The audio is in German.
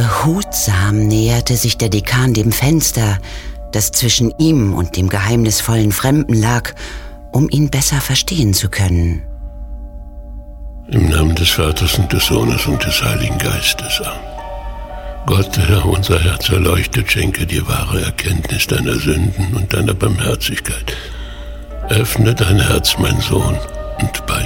Behutsam näherte sich der Dekan dem Fenster, das zwischen ihm und dem geheimnisvollen Fremden lag, um ihn besser verstehen zu können. Im Namen des Vaters und des Sohnes und des Heiligen Geistes. Amen. Gott, Herr, unser Herz erleuchtet, schenke dir wahre Erkenntnis deiner Sünden und deiner Barmherzigkeit. Öffne dein Herz, mein Sohn, und bei